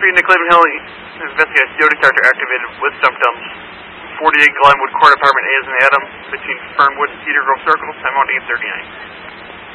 being the Cleveland Hill investigates Yodi sector activated with stump dumps. 48 Glenwood Court Apartment A is an Adam between Fernwood and Cedar Grove Circles, time on 8:39.